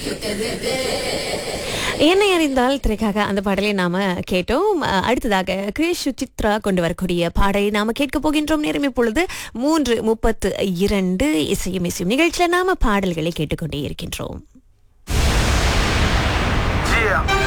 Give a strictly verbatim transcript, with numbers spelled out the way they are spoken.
என்னை அறிந்தால் திரைக்காக அந்த பாடலை நாம கேட்டோம். அஹ், அடுத்ததாக கிரேஷ் சுசித்ரா கொண்டு வரக்கூடிய பாடலை நாம கேட்க போகின்றோம். நேரம் இப்பொழுது மூன்று முப்பத்து இரண்டு. இசையும் இசையும் நிகழ்ச்சியில நாம பாடல்களை கேட்டுக்கொண்டே இருக்கின்றோம். Yeah.